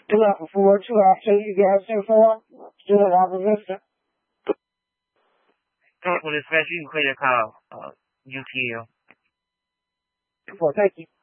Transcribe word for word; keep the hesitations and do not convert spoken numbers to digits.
Still looking forward to after you guys so far. Still in opposition. 我的 special 可以靠呃 U T L。 Well, thank you.